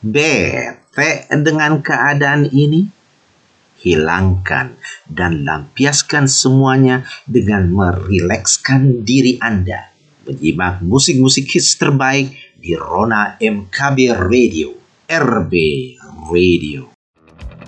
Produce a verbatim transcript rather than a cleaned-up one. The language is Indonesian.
Bete dengan keadaan ini? Hilangkan dan lampiaskan semuanya dengan merilekskan diri Anda. Menyimak musik-musik hits terbaik di Rona M K B Radio, R B Radio.